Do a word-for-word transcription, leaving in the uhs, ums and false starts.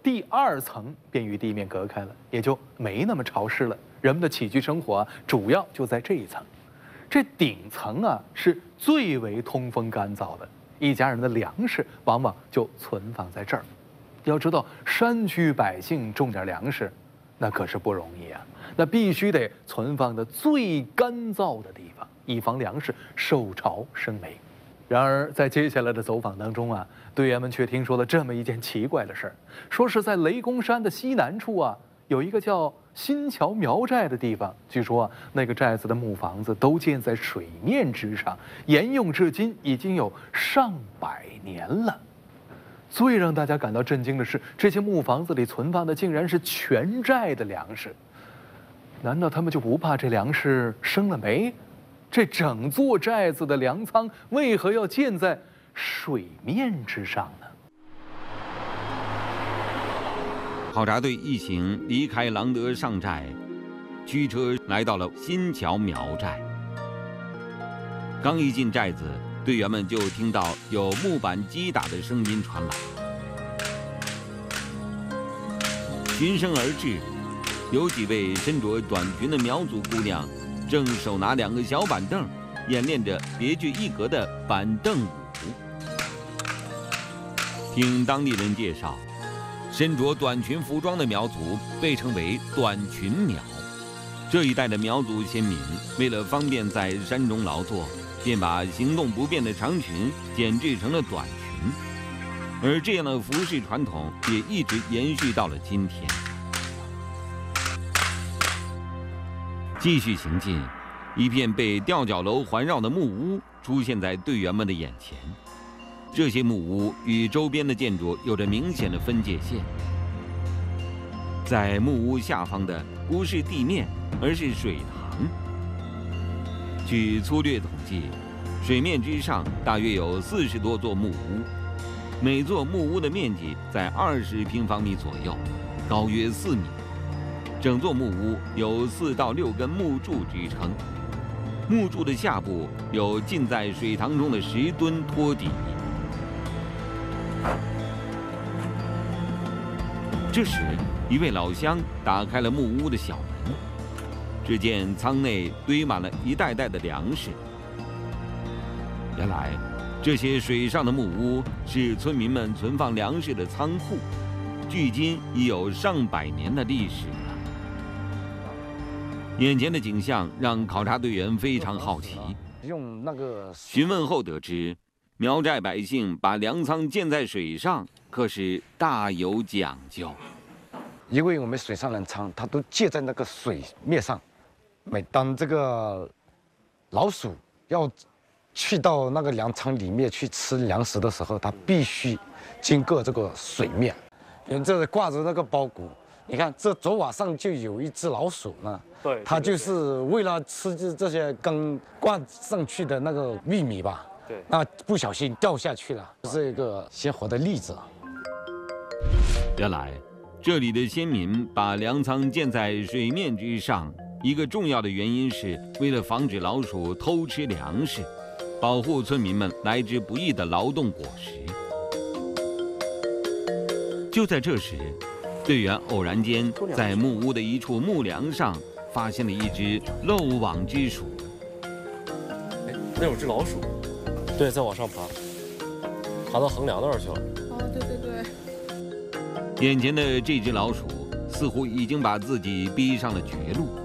第二层便与地面隔开了，也就没那么潮湿了。人们的起居生活啊，主要就在这一层。这顶层啊，是最为通风干燥的，一家人的粮食往往就存放在这儿。要知道，山区百姓种点粮食，那可是不容易啊，那必须得存放的最干燥的地方，以防粮食受潮生霉。然而，在接下来的走访当中啊，队员们却听说了这么一件奇怪的事儿，说是在雷公山的西南处啊，有一个叫新桥苗寨的地方。据说啊，那个寨子的木房子都建在水面之上，沿用至今已经有上百年了。最让大家感到震惊的是，这些木房子里存放的竟然是全寨的粮食。难道他们就不怕这粮食生了霉？这整座寨子的粮仓为何要建在水面之上呢？ 考察队一行离开郎德上寨，驱车来到了新桥苗寨。刚一进寨子，队员们就听到有木板击打的声音传来。循声而至，有几位身着短裙的苗族姑娘正手拿两个小板凳，演练着别具一格的板凳舞。听当地人介绍，身着短裙服装的苗族被称为短裙苗。这一带的苗族先民为了方便在山中劳作，便把行动不便的长裙剪制成了短裙，而这样的服饰传统也一直延续到了今天。继续行进，一片被吊脚楼环绕的木屋出现在队员们的眼前。这些木屋与周边的建筑有着明显的分界线。在木屋下方的不是地面，而是水塘。据粗略统计，水面之上大约有四十多座木屋，每座木屋的面积在二十平方米左右，高约四米。整座木屋有四到六根木柱支撑，木柱的下部有浸在水塘中的石墩托底。这时，一位老乡打开了木屋的小门，只见舱内堆满了一袋袋的粮食。原来，这些水上的木屋是村民们存放粮食的仓库，距今已有上百年的历史了。眼前的景象让考察队员非常好奇。 用那个询问后得知，苗寨百姓把粮仓建在水上，可是大有讲究。 因为我们水上粮仓它都建在那个水面上，每当这个老鼠要去到那个粮仓里面去吃粮食的时候，它必须经过这个水面。因为这是挂着那个包谷，你看这昨晚上就有一只老鼠呢， 对， 它就是为了吃这这些刚挂上去的那个玉米吧， 对， 那不小心掉下去了，这是一个鲜活的例子。 原来，这里的先民把粮仓建在水面之上，一个重要的原因是为了防止老鼠偷吃粮食，保护村民们来之不易的劳动果实。就在这时，队员偶然间在木屋的一处木梁上发现了一只漏网之鼠。 哎，那有只老鼠，对，在往上爬，爬到横梁那儿去了。 哦，对对对。 眼前的这只老鼠似乎已经把自己逼上了绝路。